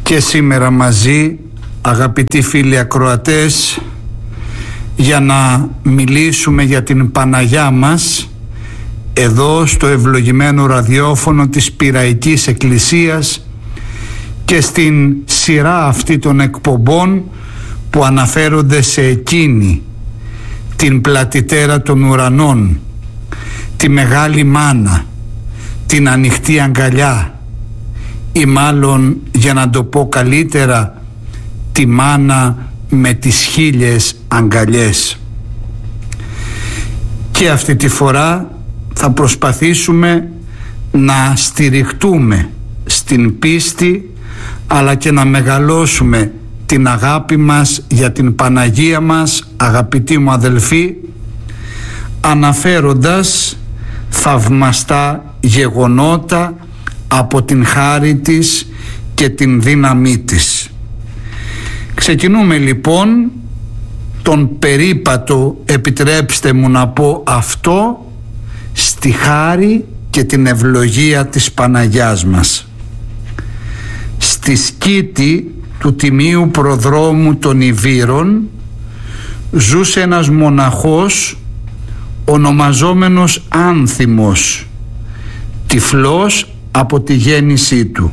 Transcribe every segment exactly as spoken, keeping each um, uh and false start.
και σήμερα μαζί, αγαπητοί φίλοι ακροατές, για να μιλήσουμε για την Παναγιά μας εδώ στο ευλογημένο ραδιόφωνο της Πειραϊκής Εκκλησίας και στην σειρά αυτή των εκπομπών που αναφέρονται σε εκείνη, την πλατητέρα των ουρανών, τη Μεγάλη Μάνα, την ανοιχτή αγκαλιά, ή μάλλον, για να το πω καλύτερα, τη μάνα με τις χίλιες αγκαλιές. Και αυτή τη φορά θα προσπαθήσουμε να στηριχτούμε στην πίστη, αλλά και να μεγαλώσουμε την αγάπη μας για την Παναγία μας, αγαπητοί μου αδελφοί, αναφέροντας θαυμαστά γεγονότα από την χάρη της και την δύναμή της. Ξεκινούμε λοιπόν τον περίπατο, επιτρέψτε μου να πω αυτό, στη χάρη και την ευλογία της Παναγιάς μας. Στη σκήτη του Τιμίου Προδρόμου των Ιβύρων ζούσε ένας μοναχός ονομαζόμενος Άνθιμος, τυφλός από τη γέννησή του.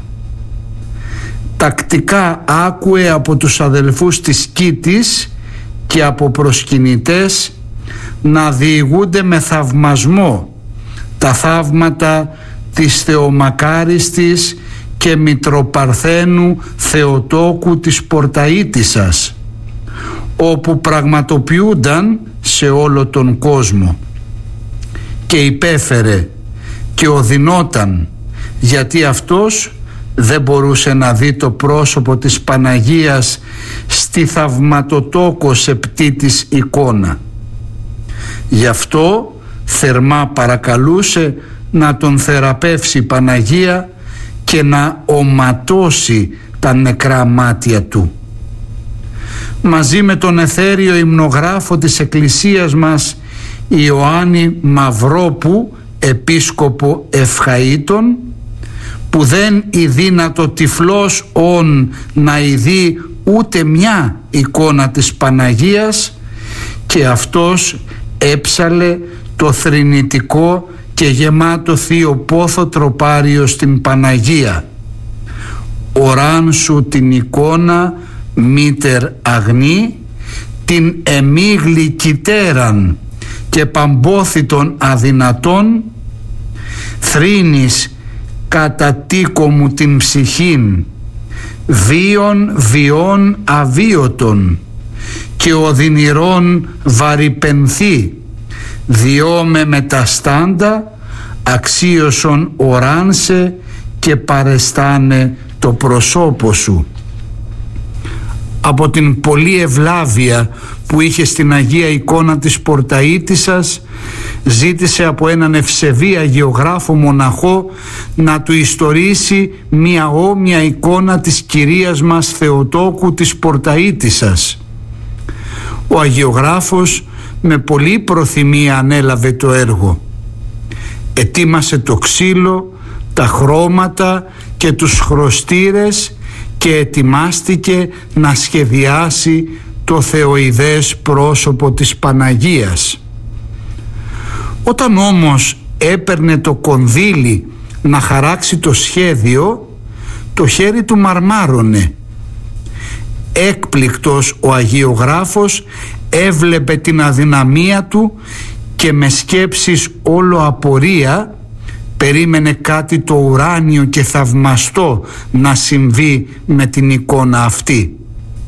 Τακτικά άκουε από τους αδελφούς της σκήτης και από προσκυνητές να διηγούνται με θαυμασμό τα θαύματα της Θεομακάριστης και Μητροπαρθένου Θεοτόκου της Πορταΐτισσας, όπου πραγματοποιούνταν σε όλο τον κόσμο, και υπέφερε και οδυνόταν, γιατί αυτός δεν μπορούσε να δει το πρόσωπο της Παναγίας στη θαυματοτόκο σεπτή της εικόνα. Γι' αυτό θερμά παρακαλούσε να τον θεραπεύσει η Παναγία και να οματώσει τα νεκρά μάτια του. Μαζί με τον εθέριο υμνογράφο της Εκκλησίας μας, Ιωάννη Μαυρόπου, επίσκοπο Ευχαΐτων, που δεν ειδύνατο τυφλός ον να ειδεί ούτε μια εικόνα της Παναγίας, και αυτός έψαλε το θρηνητικό και γεμάτο θείο πόθο τροπάριο στην Παναγία. Οράν σου την εικόνα μήτερ αγνή, την εμίγλη κυτέραν και παμπόθητον αδυνατών, θρήνης κατά τίκο μου την ψυχήν, βίων βιών αβίωτον και οδυνηρών βαρυπενθή, διώμε με τα στάντα αξίωσον οράνσε και παρεστάνε το προσώπο σου. Από την πολλή ευλάβεια που είχε στην Αγία εικόνα της Πορταΐτισσας, ζήτησε από έναν ευσεβή αγιογράφο μοναχό να του ιστορήσει μια όμοια εικόνα της Κυρίας μας Θεοτόκου της Πορταΐτισσας. Ο αγιογράφος με πολλή προθυμία ανέλαβε το έργο. Ετοίμασε το ξύλο, τα χρώματα και τους χρωστήρες και ετοιμάστηκε να σχεδιάσει το θεοειδές πρόσωπο της Παναγίας. Όταν όμως έπαιρνε το κονδύλι να χαράξει το σχέδιο, το χέρι του μαρμάρωνε. Έκπληκτος ο αγιογράφος έβλεπε την αδυναμία του και με σκέψεις όλο απορία περίμενε κάτι το ουράνιο και θαυμαστό να συμβεί με την εικόνα αυτή.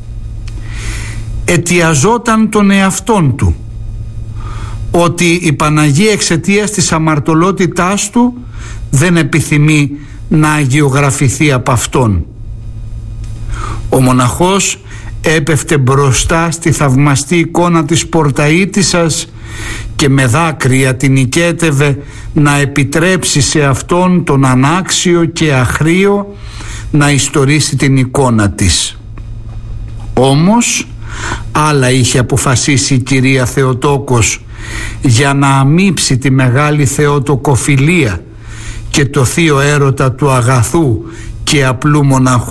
Αιτιαζόταν τον εαυτόν του ότι η Παναγία εξαιτίας της αμαρτωλότητάς του δεν επιθυμεί να αγιογραφηθεί από αυτόν. Ο μοναχός έπεφτε μπροστά στη θαυμαστή εικόνα της Πορταΐτισσας και με δάκρυα την οικέτευε να επιτρέψει σε αυτόν τον ανάξιο και αχρίο να ιστορίσει την εικόνα της. Όμως άλλα είχε αποφασίσει η Κυρία Θεοτόκος για να αμύψει τη μεγάλη θεοτοκοφιλία και το θείο έρωτα του αγαθού και απλού μοναχού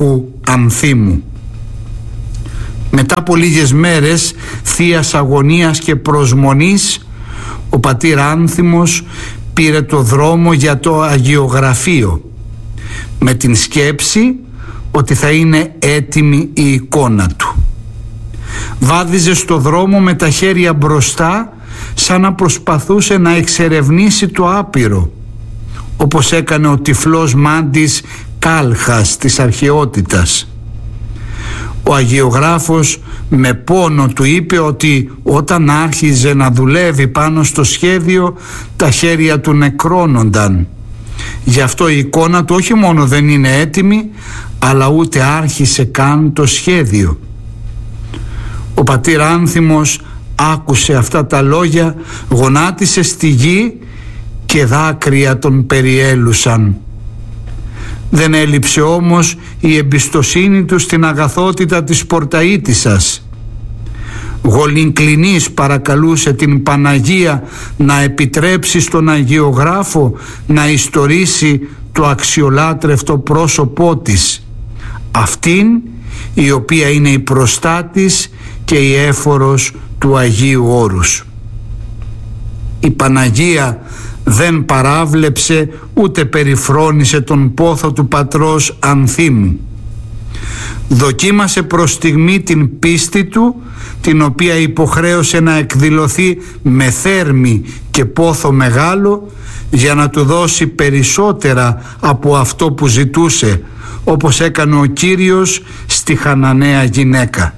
Ανθίμου. Μετά από λίγες μέρες θείας αγωνίας και προσμονής, ο πατήρ Άνθιμος πήρε το δρόμο για το αγιογραφείο με την σκέψη ότι θα είναι έτοιμη η εικόνα του. Βάδιζε στο δρόμο με τα χέρια μπροστά, σαν να προσπαθούσε να εξερευνήσει το άπειρο, όπως έκανε ο τυφλός μάντης Κάλχας της αρχαιότητας. Ο αγιογράφος με πόνο του είπε ότι όταν άρχιζε να δουλεύει πάνω στο σχέδιο, τα χέρια του νεκρώνονταν. Γι' αυτό η εικόνα του όχι μόνο δεν είναι έτοιμη, αλλά ούτε άρχισε καν το σχέδιο. Ο πατήρ Άνθιμος άκουσε αυτά τα λόγια, γονάτισε στη γη και δάκρυα τον περιέλουσαν. Δεν έλειψε όμως η εμπιστοσύνη του στην αγαθότητα της πορταΐτισσας. Γολυγκλινής παρακαλούσε την Παναγία να επιτρέψει στον αγιογράφο να ιστορήσει το αξιολάτρευτο πρόσωπό της, αυτήν η οποία είναι η προστάτης και η έφορος του Αγίου Όρους. Η Παναγία δεν παράβλεψε ούτε περιφρόνησε τον πόθο του πατρός Ανθίμου. Δοκίμασε προς στιγμή την πίστη του, την οποία υποχρέωσε να εκδηλωθεί με θέρμη και πόθο μεγάλο, για να του δώσει περισσότερα από αυτό που ζητούσε, όπως έκανε ο Κύριος στη χαναναία γυναίκα.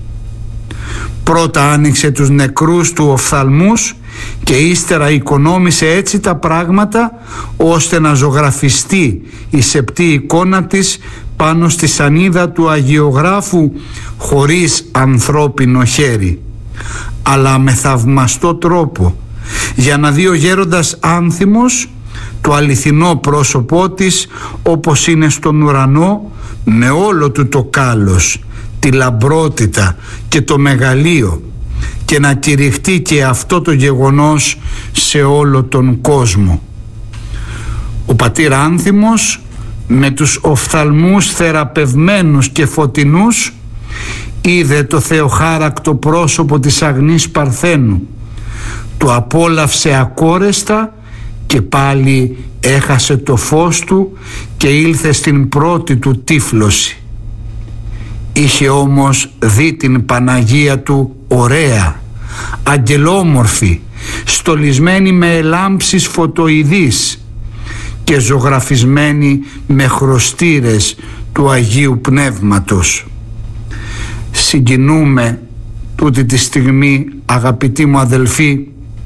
Πρώτα άνοιξε τους νεκρούς του οφθαλμούς και ύστερα οικονόμησε έτσι τα πράγματα, ώστε να ζωγραφιστεί η σεπτή εικόνα της πάνω στη σανίδα του αγιογράφου χωρίς ανθρώπινο χέρι, αλλά με θαυμαστό τρόπο, για να δει ο γέροντας Άνθιμος το αληθινό πρόσωπό της όπως είναι στον ουρανό, με όλο του το κάλος, τη λαμπρότητα και το μεγαλείο, και να κηρυχτεί και αυτό το γεγονός σε όλο τον κόσμο. Ο πατήρ Άνθιμος με τους οφθαλμούς θεραπευμένους και φωτεινούς είδε το θεοχάρακτο πρόσωπο της Αγνής Παρθένου, το απόλαυσε ακόρεστα και πάλι έχασε το φως του και ήλθε στην πρώτη του τύφλωση. Είχε όμως δει την Παναγία του ωραία, αγγελόμορφη, στολισμένη με ελάμψεις φωτοειδείς και ζωγραφισμένη με χρωστήρες του Αγίου Πνεύματος. Συγκινούμε τούτη τη στιγμή, αγαπητοί μου αδελφοί,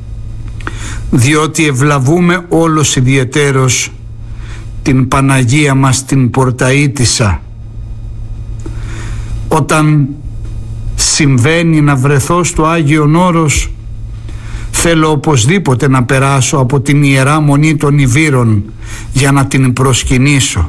διότι ευλαβούμε όλος ιδιαιτέρως την Παναγία μας την Πορταΐτισσα. Όταν συμβαίνει να βρεθώ στο Άγιον Όρος, θέλω οπωσδήποτε να περάσω από την Ιερά Μονή των Ιβύρων για να την προσκυνήσω.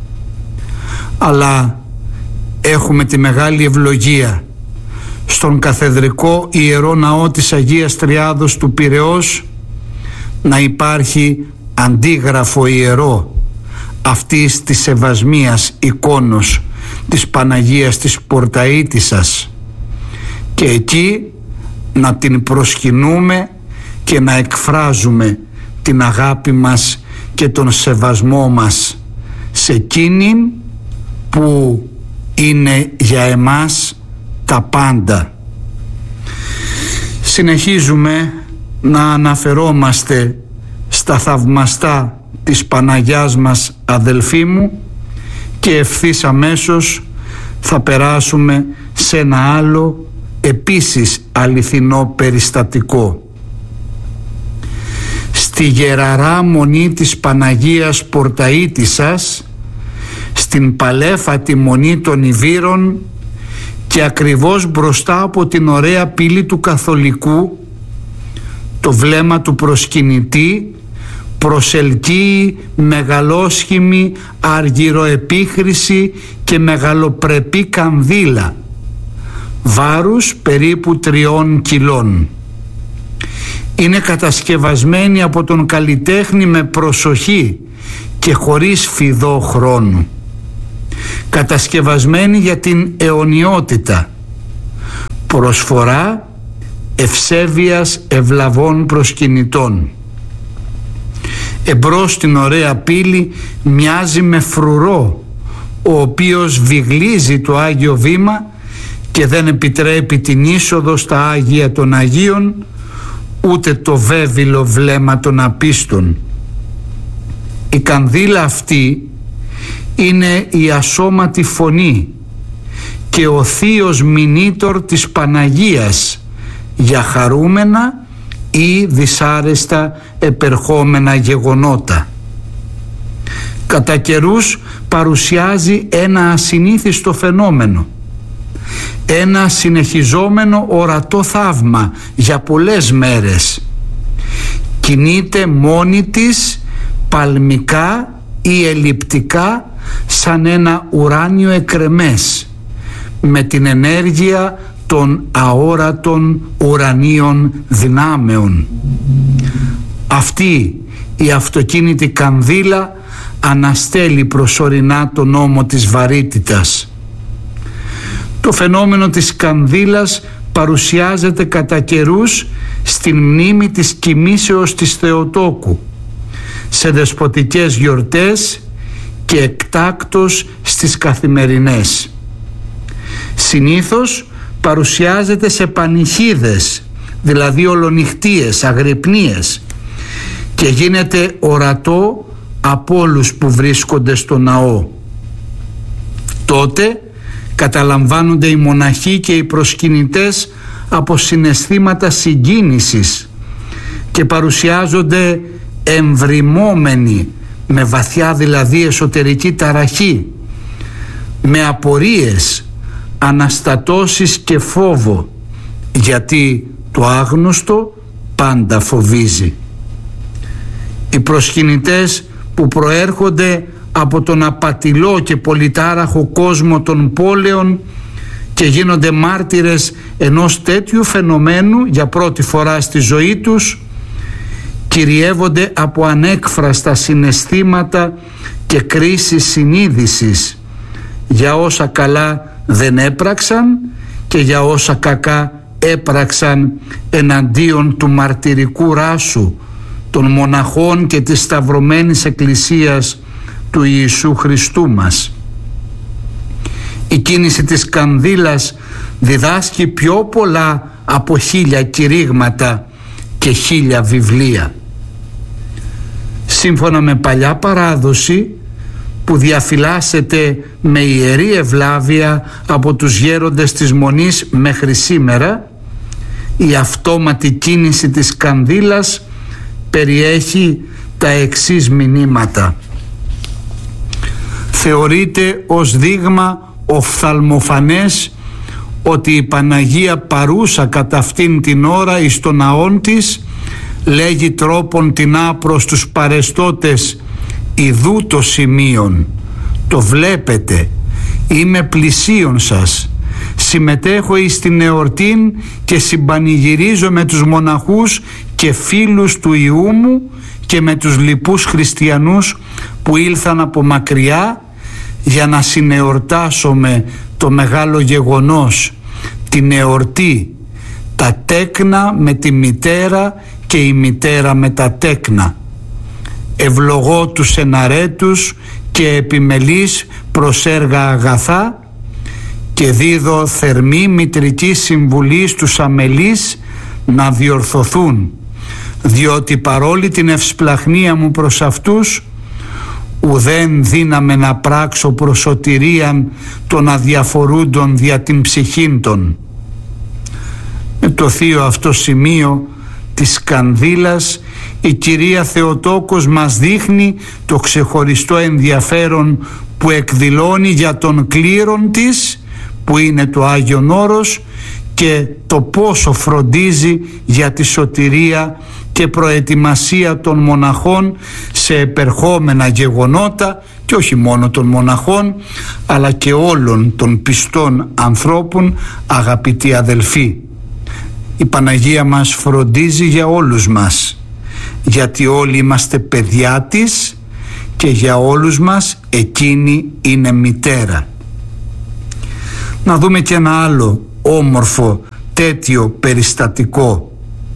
Αλλά έχουμε τη μεγάλη ευλογία στον καθεδρικό Ιερό Ναό της Αγίας Τριάδος του Πειραιώς να υπάρχει αντίγραφο ιερό αυτής της σεβασμίας εικόνος της Παναγίας της Πορταΐτισσας, και εκεί να την προσκυνούμε και να εκφράζουμε την αγάπη μας και τον σεβασμό μας σε εκείνην που είναι για εμάς τα πάντα. Συνεχίζουμε να αναφερόμαστε στα θαυμαστά της Παναγιάς μας, αδελφοί μου, και ευθύς αμέσως θα περάσουμε σε ένα άλλο επίσης αληθινό περιστατικό. Στη γεραρά μονή της Παναγίας Πορταΐτισσας, στην παλέφατη μονή των Ιβύρων και ακριβώς μπροστά από την ωραία πύλη του Καθολικού, το βλέμμα του προσκυνητή προσελκύει μεγαλόσχημη αργυροεπίχρηση και μεγαλοπρεπή κανδύλα βάρους περίπου τριών κιλών. Είναι κατασκευασμένη από τον καλλιτέχνη με προσοχή και χωρίς φιδό χρόνου. κατασκευασμένη για την αιωνιότητα, προσφορά ευσέβειας ευλαβών προσκυνητών. Εμπρός στην ωραία πύλη μοιάζει με φρουρό, ο οποίος βιγλίζει το Άγιο Βήμα και δεν επιτρέπει την είσοδο στα Άγια των Αγίων, ούτε το βέβυλο βλέμμα των απίστων. Η κανδύλα αυτή είναι η ασώματη φωνή και ο θείος μηνύτορ της Παναγίας για χαρούμενα ή δυσάρεστα επερχόμενα γεγονότα. Κατά καιρούς παρουσιάζει ένα ασυνήθιστο φαινόμενο, ένα συνεχιζόμενο ορατό θαύμα για πολλές μέρες. Κινείται μόνη της παλμικά ή ελλειπτικά σαν ένα ουράνιο εκρεμές, με την ενέργεια των αόρατων ουρανίων δυνάμεων. Αυτή η αυτοκίνητη κανδύλα αναστέλει προσωρινά τον νόμο της βαρύτητας. Το φαινόμενο της κανδύλας παρουσιάζεται κατά καιρούς στην μνήμη της κοιμήσεως της Θεοτόκου, σε δεσποτικές γιορτές και εκτάκτως στις καθημερινές. Συνήθως παρουσιάζεται σε πανηχίδες, δηλαδή ολονυχτίες, αγρυπνίες, και γίνεται ορατό από όλους που βρίσκονται στο ναό. Τότε καταλαμβάνονται οι μοναχοί και οι προσκυνητές από συναισθήματα συγκίνησης και παρουσιάζονται εμβριμώμενοι, με βαθιά δηλαδή εσωτερική ταραχή, με απορίες, αναστατώσεις και φόβο, γιατί το άγνωστο πάντα φοβίζει. Οι προσκυνητές που προέρχονται από τον απατηλό και πολυτάραχο κόσμο των πόλεων και γίνονται μάρτυρες ενός τέτοιου φαινομένου για πρώτη φορά στη ζωή τους, κυριεύονται από ανέκφραστα συναισθήματα και κρίσεις συνείδησης για όσα καλά δεν έπραξαν και για όσα κακά έπραξαν εναντίον του μαρτυρικού ράσου των μοναχών και της σταυρωμένης εκκλησίας του Ιησού Χριστού μας. Η κίνηση της κανδύλας διδάσκει πιο πολλά από χίλια κηρύγματα και χίλια βιβλία. Σύμφωνα με παλιά παράδοση που διαφυλάσσεται με ιερή ευλάβεια από τους γέροντες της Μονής μέχρι σήμερα, η αυτόματη κίνηση της κανδύλας περιέχει τα εξής μηνύματα. Θεωρείται ως δείγμα οφθαλμοφανές ότι η Παναγία παρούσα κατά αυτήν την ώρα εις τον ναόν της λέγει τρόπον τεινά προς τους παρεστώτες, ιδού το σημείον, το βλέπετε, είμαι πλησίον σας, συμμετέχω εις την εορτήν και συμπανηγυρίζω με τους μοναχούς και φίλους του Ιού μου και με τους λοιπούς χριστιανούς που ήλθαν από μακριά για να συνεορτάσουμε το μεγάλο γεγονός, την εορτή, τα τέκνα με τη μητέρα και η μητέρα με τα τέκνα. Ευλογώ τους εναρέτους και επιμελής προς έργα αγαθά και δίδω θερμή μητρική συμβουλή στους αμελείς να διορθωθούν, διότι παρόλη την ευσπλαχνία μου προς αυτούς ουδέν δύναμε να πράξω προς σωτηρίαν των αδιαφορούντων δια την ψυχήν των. Με το θείο αυτό σημείο της κανδύλας η Κυρία Θεοτόκος μας δείχνει το ξεχωριστό ενδιαφέρον που εκδηλώνει για τον κλήρον της, που είναι το Άγιον Όρος, και το πόσο φροντίζει για τη σωτηρία και προετοιμασία των μοναχών σε επερχόμενα γεγονότα, και όχι μόνο των μοναχών αλλά και όλων των πιστών ανθρώπων. Αγαπητοί αδελφοί, η Παναγία μας φροντίζει για όλους μας, γιατί όλοι είμαστε παιδιά της και για όλους μας εκείνη είναι μητέρα. Να δούμε και ένα άλλο όμορφο τέτοιο περιστατικό.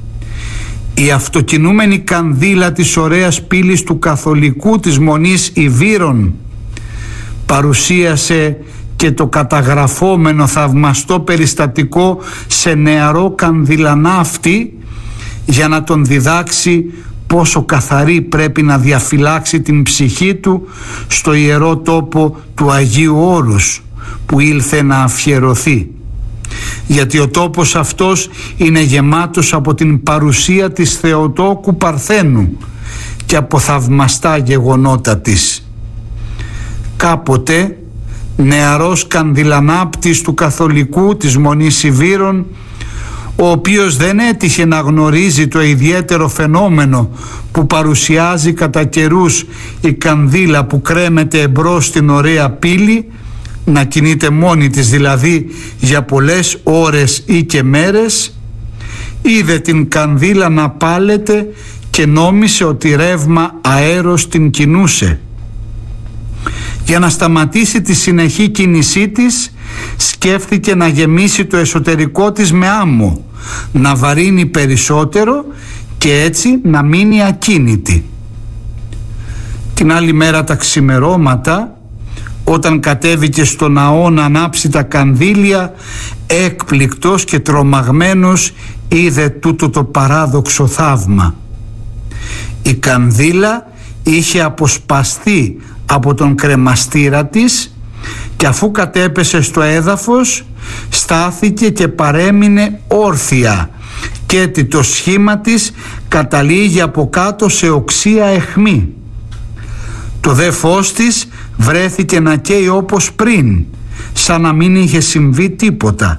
Η αυτοκινούμενη κανδύλα της ωραίας πύλης του Καθολικού της Μονής Ιβύρων παρουσίασε και το καταγραφόμενο θαυμαστό περιστατικό σε νεαρό κανδυλανάφτη για να τον διδάξει πόσο καθαρή πρέπει να διαφυλάξει την ψυχή του στο ιερό τόπο του Αγίου Όρους που ήλθε να αφιερωθεί, γιατί ο τόπος αυτός είναι γεμάτος από την παρουσία της Θεοτόκου Παρθένου και από θαυμαστά γεγονότα της. Κάποτε νεαρός κανδυλανάπτης του Καθολικού της Μονής Ιβύρων, ο οποίος δεν έτυχε να γνωρίζει το ιδιαίτερο φαινόμενο που παρουσιάζει κατά καιρούς η κανδύλα που κρέμεται εμπρός στην ωραία πύλη, να κινείται μόνη της δηλαδή για πολλές ώρες ή και μέρες, είδε την κανδύλα να πάλεται και νόμισε ότι ρεύμα αέρος την κινούσε. Για να σταματήσει τη συνεχή κίνησή της, σκέφτηκε να γεμίσει το εσωτερικό της με άμμο, να βαρύνει περισσότερο και έτσι να μείνει ακίνητη. Την άλλη μέρα τα ξημερώματα, όταν κατέβηκε στο ναό να ανάψει τα κανδύλια, έκπληκτος και τρομαγμένος είδε τούτο το παράδοξο θαύμα. Η κανδύλα είχε αποσπαστεί από τον κρεμαστήρα της και αφού κατέπεσε στο έδαφος στάθηκε και παρέμεινε όρθια και έτσι το σχήμα της καταλήγει από κάτω σε οξία αιχμή. Το δε φως της βρέθηκε να καίει όπως πριν, σαν να μην είχε συμβεί τίποτα.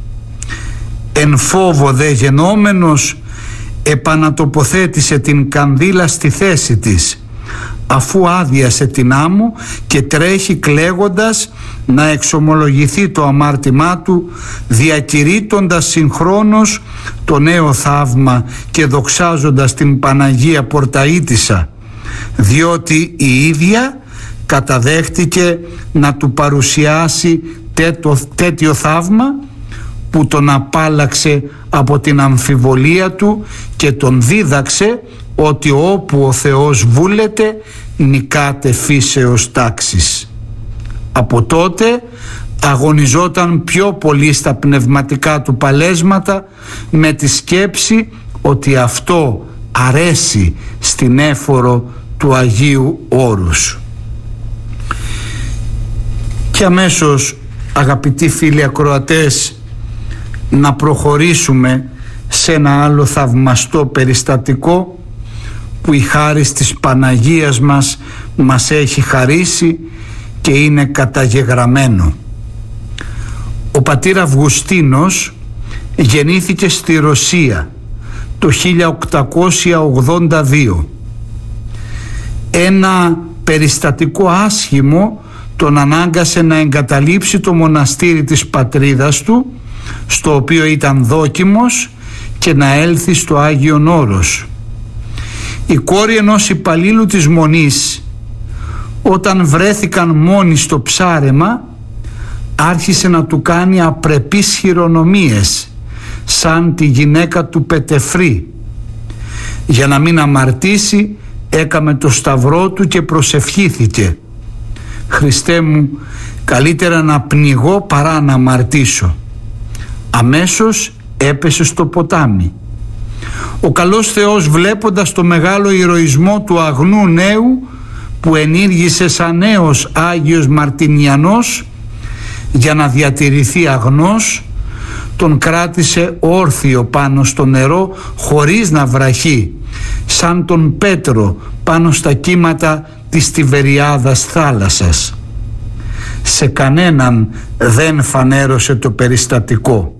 Εν φόβο δε γενόμενος επανατοποθέτησε την κανδύλα στη θέση της, αφού άδειασε την άμμο και τρέχει κλαίγοντας να εξομολογηθεί το αμάρτημά του, διακηρύττοντας συγχρόνως το νέο θαύμα και δοξάζοντας την Παναγία Πορταΐτισσα, διότι η ίδια καταδέχτηκε να του παρουσιάσει τέτοιο, τέτοιο θαύμα που τον απάλλαξε από την αμφιβολία του και τον δίδαξε ότι όπου ο Θεός βούλεται νικάται φύσεως τάξης. Από τότε αγωνιζόταν πιο πολύ στα πνευματικά του παλέσματα με τη σκέψη ότι αυτό αρέσει στην έφορο του Αγίου Όρους. Και αμέσως, αγαπητοί φίλοι ακροατές, να προχωρήσουμε σε ένα άλλο θαυμαστό περιστατικό που η χάρις της Παναγίας μας μας έχει χαρίσει και είναι καταγεγραμμένο. Ο πατήρ Αυγουστίνος γεννήθηκε στη Ρωσία το χίλια οκτακόσια ογδόντα δύο. Ένα περιστατικό άσχημο τον ανάγκασε να εγκαταλείψει το μοναστήρι της πατρίδας του, στο οποίο ήταν δόκιμος, και να έλθει στο Άγιον Όρος. Η κόρη ενός υπαλλήλου της Μονής, όταν βρέθηκαν μόνοι στο ψάρεμα, άρχισε να του κάνει απρεπείς χειρονομίες, σαν τη γυναίκα του Πετεφρή. Για να μην αμαρτήσει, έκαμε το σταυρό του και προσευχήθηκε: «Χριστέ μου, καλύτερα να πνιγώ παρά να αμαρτήσω». Αμέσως έπεσε στο ποτάμι. Ο καλός Θεός, βλέποντας το μεγάλο ηρωισμό του αγνού νέου που ενήργησε σαν νέος Άγιος Μαρτινιανός για να διατηρηθεί αγνός, τον κράτησε όρθιο πάνω στο νερό χωρίς να βραχεί, σαν τον Πέτρο πάνω στα κύματα της Τιβεριάδας θάλασσας. Σε κανέναν δεν φανέρωσε το περιστατικό.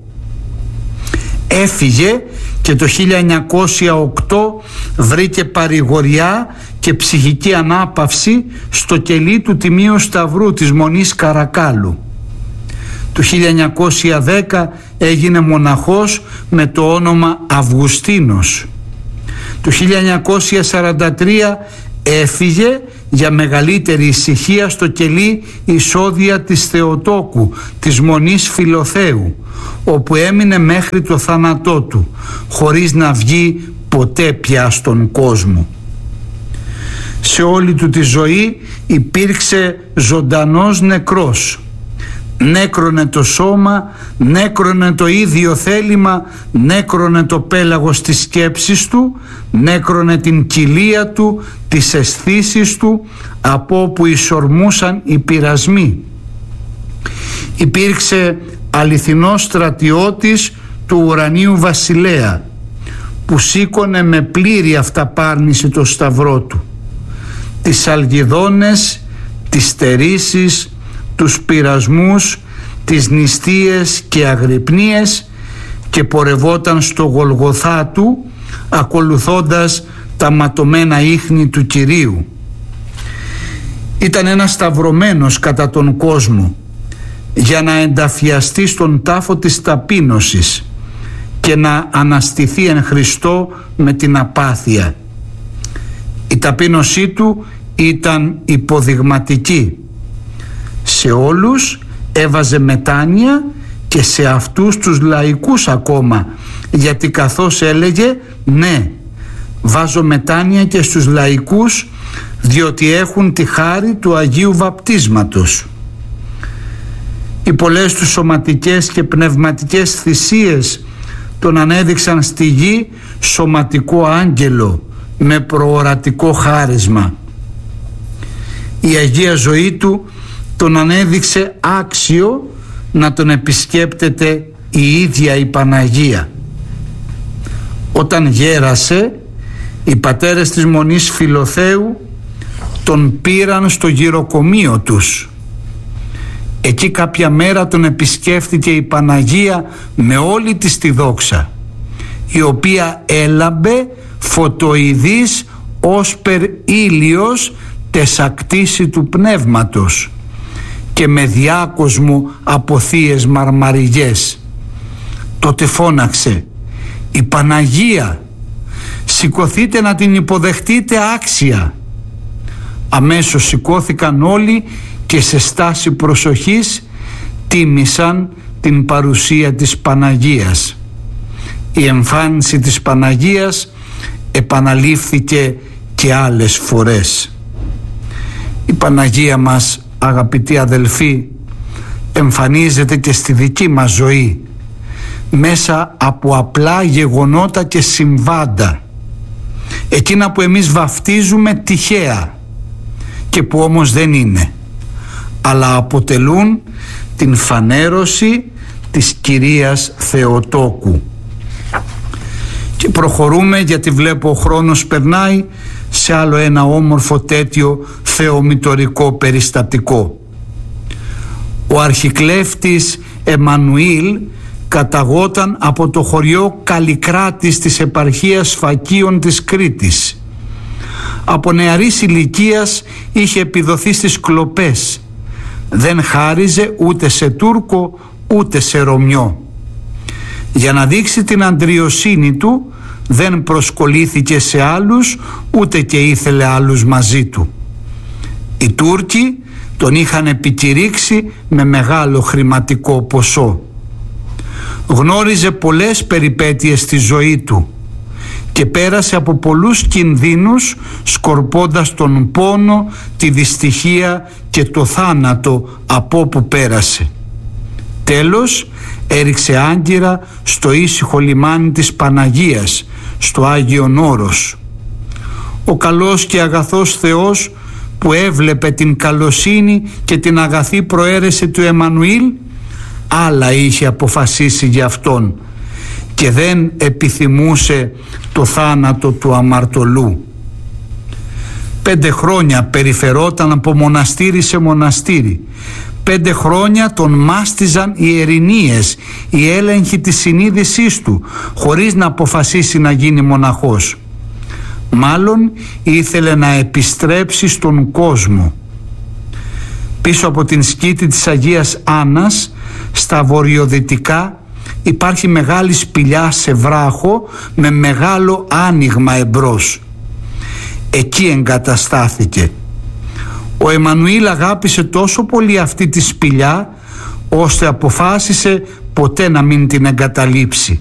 Έφυγε και το χίλια εννιακόσια οκτώ βρήκε παρηγοριά και ψυχική ανάπαυση στο κελί του Τιμίου Σταυρού της Μονής Καρακάλου. Το χίλια εννιακόσια δέκα έγινε μοναχός με το όνομα Αυγουστίνος. Το χίλια εννιακόσια σαράντα τρία έφυγε για μεγαλύτερη ησυχία στο κελί εισόδια της Θεοτόκου, της Μονής Φιλοθέου, όπου έμεινε μέχρι το θάνατό του, χωρίς να βγει ποτέ πια στον κόσμο. Σε όλη του τη ζωή υπήρξε ζωντανός νεκρός. Νέκρωνε το σώμα, νέκρωνε το ίδιο θέλημα, νέκρωνε το πέλαγος της σκέψης του, νέκρωνε την κοιλία του, τις αισθήσεις του, από όπου ισορμούσαν οι πειρασμοί. Υπήρξε αληθινός στρατιώτης του ουρανίου βασιλέα, που σήκωνε με πλήρη αυταπάρνηση το σταυρό του, τις αλγιδόνες, τις στερήσεις, τους πειρασμούς, τις νηστείες και αγρυπνίες, και πορευόταν στο Γολγοθά του, ακολουθώντας τα ματωμένα ίχνη του Κυρίου. Ήταν ένας σταυρωμένος κατά τον κόσμο, για να ενταφιαστεί στον τάφο της ταπείνωσης και να αναστηθεί εν Χριστώ με την απάθεια. Η ταπείνωσή του ήταν υποδειγματική. Σε όλους έβαζε μετάνοια, και σε αυτούς τους λαϊκούς ακόμα, γιατί καθώς έλεγε, ναι, βάζω μετάνοια και στους λαϊκούς, διότι έχουν τη χάρη του Αγίου Βαπτίσματος. Οι πολλές τους σωματικές και πνευματικές θυσίες τον ανέδειξαν στη γη σωματικό άγγελο με προορατικό χάρισμα. Η Αγία ζωή του τον ανέδειξε άξιο να τον επισκέπτεται η ίδια η Παναγία. Όταν γέρασε, οι πατέρες της Μονής Φιλοθέου τον πήραν στο γυροκομείο τους. Εκεί κάποια μέρα τον επισκέφθηκε η Παναγία με όλη της τη δόξα, η οποία έλαμπε φωτοειδής όσπερ ήλιος τεσακτήσει του πνεύματος, και με διάκοσμο από θείες μαρμαριγές. Τότε φώναξε, «Η Παναγία, σηκωθείτε να την υποδεχτείτε άξια». Αμέσως σηκώθηκαν όλοι και σε στάση προσοχής τίμησαν την παρουσία της Παναγίας. Η εμφάνιση της Παναγίας επαναλήφθηκε και άλλες φορές. Η Παναγία μας, αγαπητοί αδελφοί, εμφανίζεται και στη δική μας ζωή μέσα από απλά γεγονότα και συμβάντα, εκείνα που εμείς βαφτίζουμε τυχαία και που όμως δεν είναι, αλλά αποτελούν την φανέρωση της Κυρίας Θεοτόκου. Και προχωρούμε, γιατί βλέπω ο χρόνος περνάει, σε άλλο ένα όμορφο τέτοιο θεομητορικό περιστατικό. Ο αρχικλέφτης Εμμανουήλ καταγόταν από το χωριό Καλικράτης της επαρχίας Φακίων της Κρήτης. Από νεαρής ηλικίας είχε επιδοθεί στις κλοπές. Δεν χάριζε ούτε σε Τούρκο ούτε σε Ρωμιό. Για να δείξει την αντριοσύνη του, δεν προσκολήθηκε σε άλλους, ούτε και ήθελε άλλους μαζί του. Οι Τούρκοι τον είχαν επικηρύξει με μεγάλο χρηματικό ποσό. Γνώριζε πολλές περιπέτειες στη ζωή του και πέρασε από πολλούς κινδύνους, σκορπώντας τον πόνο, τη δυστυχία και το θάνατο από όπου πέρασε. Τέλος έριξε άγκυρα στο ήσυχο λιμάνι της Παναγίας, στο Άγιον Όρος. Ο καλός και αγαθός Θεός, που έβλεπε την καλοσύνη και την αγαθή προαίρεση του Εμμανουήλ, άλλα είχε αποφασίσει για αυτόν και δεν επιθυμούσε το θάνατο του αμαρτωλού. Πέντε χρόνια περιφερόταν από μοναστήρι σε μοναστήρι. Πέντε χρόνια τον μάστιζαν οι ερηνίες, οι έλεγχοι της συνείδησής του, χωρίς να αποφασίσει να γίνει μοναχός. Μάλλον ήθελε να επιστρέψει στον κόσμο. Πίσω από την σκήτη της Αγίας Άννας, στα βορειοδυτικά, υπάρχει μεγάλη σπηλιά σε βράχο με μεγάλο άνοιγμα εμπρός. Εκεί εγκαταστάθηκε Ο Εμμανουήλ αγάπησε τόσο πολύ αυτή τη σπηλιά, ώστε αποφάσισε ποτέ να μην την εγκαταλείψει.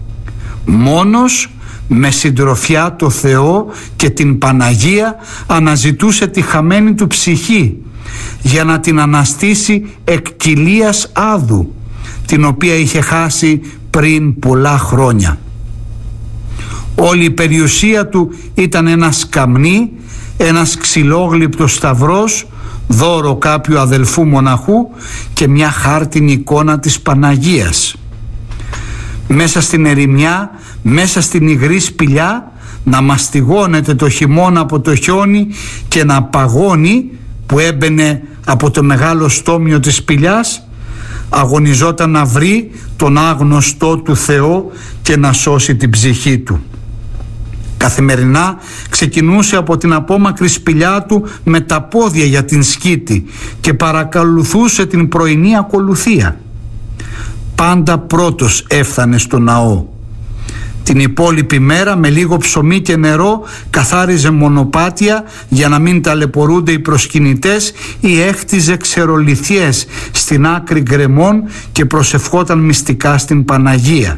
Μόνος, με συντροφιά το Θεό και την Παναγία, αναζητούσε τη χαμένη του ψυχή για να την αναστήσει εκ κοιλίας άδου, την οποία είχε χάσει πριν πολλά χρόνια. Όλη η περιουσία του ήταν ένα σκαμνί, ένας ξυλόγλυπτος σταυρός, δώρο κάποιου αδελφού μοναχού και μια χάρτινη εικόνα της Παναγίας. Μέσα στην ερημιά, μέσα στην υγρή σπηλιά, να μαστιγώνεται το χειμώνα από το χιόνι και να παγώνει που έμπαινε από το μεγάλο στόμιο της σπηλιάς, αγωνιζόταν να βρει τον άγνωστό του Θεό και να σώσει την ψυχή του. Καθημερινά ξεκινούσε από την απόμακρη σπηλιά του με τα πόδια για την σκήτη και παρακολουθούσε την πρωινή ακολουθία. Πάντα πρώτος έφτανε στο ναό. Την υπόλοιπη μέρα με λίγο ψωμί και νερό καθάριζε μονοπάτια για να μην ταλαιπωρούνται οι προσκυνητές ή έχτιζε ξερολιθιές στην άκρη γκρεμών και προσευχόταν μυστικά στην Παναγία.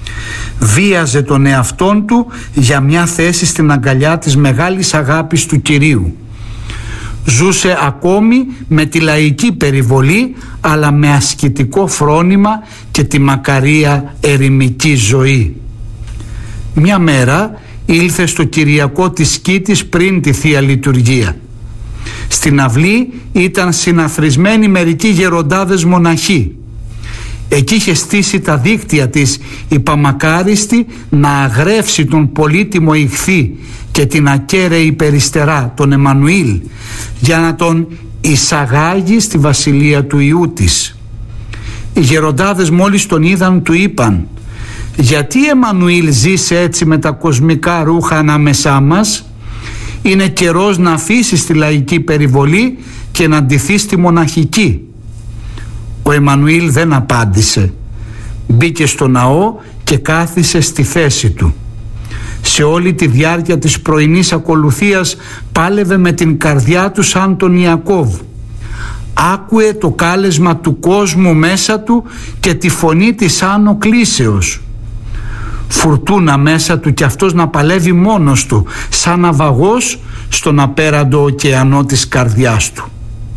Βίαζε τον εαυτόν του για μια θέση στην αγκαλιά της μεγάλης αγάπης του Κυρίου. Ζούσε ακόμη με τη λαϊκή περιβολή, αλλά με ασκητικό φρόνημα και τη μακαρία ερημική ζωή. Μια μέρα ήλθε στο Κυριακό της Σκήτης πριν τη Θεία Λειτουργία. Στην αυλή ήταν συναθρισμένοι μερικοί γεροντάδες μοναχοί. Εκεί είχε στήσει τα δίκτυα της η Παμακάριστη να αγρεύσει τον πολύτιμο ιχθύ και την ακέραιη περιστερά, τον Εμμανουήλ, για να τον εισαγάγει στη βασιλεία του Υιού της. Οι γεροντάδες μόλις τον είδαν του είπαν: «Γιατί Εμμανουήλ ζεις έτσι με τα κοσμικά ρούχα ανάμεσά μας? Είναι καιρός να αφήσεις τη λαϊκή περιβολή και να ντυθείς τη μοναχική». Ο Εμμανουήλ δεν απάντησε. Μπήκε στο ναό και κάθισε στη θέση του. Σε όλη τη διάρκεια της πρωινής ακολουθίας πάλευε με την καρδιά του σαν τον Ιακώβ. Άκουε το κάλεσμα του κόσμου μέσα του και τη φωνή της άνω κλίσεως. Φουρτούνα μέσα του κι αυτός να παλεύει μόνος του, σαν ναυαγός στον απέραντο ωκεανό της καρδιάς του.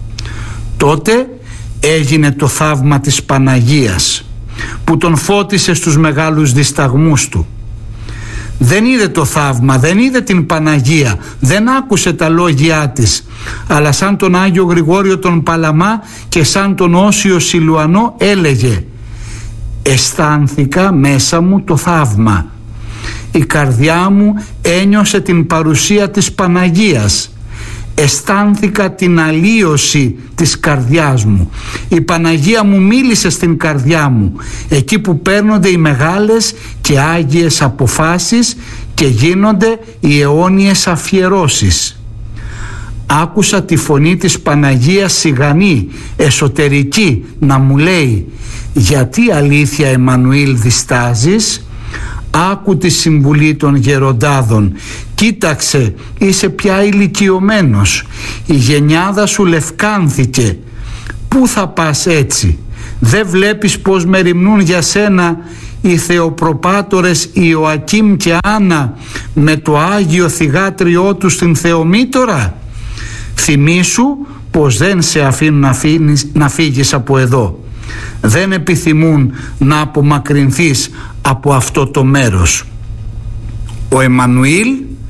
Τότε έγινε το θαύμα της Παναγίας που τον φώτισε στους μεγάλους δισταγμούς του. Δεν είδε το θαύμα, δεν είδε την Παναγία, δεν άκουσε τα λόγια της, αλλά σαν τον Άγιο Γρηγόριο τον Παλαμά και σαν τον Όσιο Σιλουανό έλεγε: «Αισθάνθηκα μέσα μου το θαύμα. Η καρδιά μου ένιωσε την παρουσία της Παναγίας. Αισθάνθηκα την αλλίωση της καρδιάς μου. Η Παναγία μου μίλησε στην καρδιά μου, εκεί που παίρνονται οι μεγάλες και άγιες αποφάσεις και γίνονται οι αιώνιες αφιερώσεις. Άκουσα τη φωνή της Παναγίας σιγανή, εσωτερική, να μου λέει: «Γιατί αλήθεια Εμμανουήλ διστάζεις? Άκου τη συμβουλή των γεροντάδων. Κοίταξε, είσαι πια ηλικιωμένος. Η γενιάδα σου λευκάνθηκε. Πού θα πας έτσι? Δεν βλέπεις πως μεριμνούν για σένα οι θεοπροπάτορες Ιωακήμ και Άννα με το Άγιο θυγάτριό του στην Θεομήτωρα? Θυμήσου πως δεν σε αφήνουν να, φύγεις, να φύγεις από εδώ. Δεν επιθυμούν να απομακρυνθείς από αυτό το μέρος». Ο Εμμανουήλ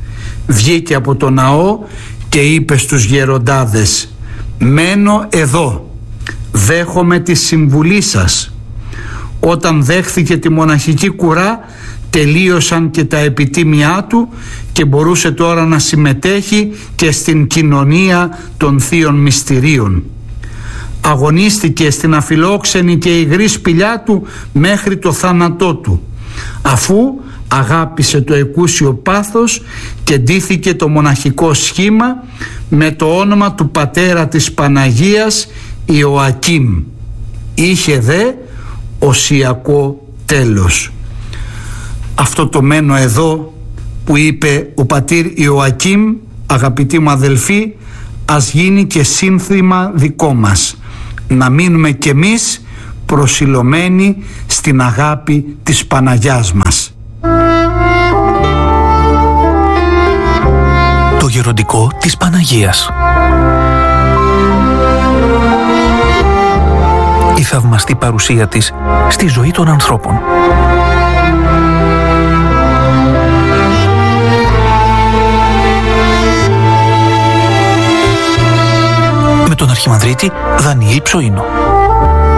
βγήκε από το ναό και είπε στους γεροντάδες: «Μένω εδώ, δέχομαι τη συμβουλή σας». Όταν δέχθηκε τη μοναχική κουρά, τελείωσαν και τα επιτίμια του και μπορούσε τώρα να συμμετέχει και στην κοινωνία των θείων μυστηρίων. Αγωνίστηκε στην αφιλόξενη και υγρή σπηλιά του μέχρι το θάνατό του, αφού αγάπησε το εκούσιο πάθος και ντύθηκε το μοναχικό σχήμα με το όνομα του πατέρα της Παναγίας, Ιωακήμ. Είχε δε οσιακό τέλος. Αυτό το μένω εδώ που είπε ο πατήρ Ιωακήμ, αγαπητοί μου αδελφοί, ας γίνει και σύνθημα δικό μας, να μείνουμε κι εμείς προσιλωμένοι στην αγάπη της Παναγιάς μας. Το γεροντικό της Παναγίας. Η θαυμαστή παρουσία της στη ζωή των ανθρώπων. Με τον Αρχιμανδρίτη Δανιήλ Ψωίνο.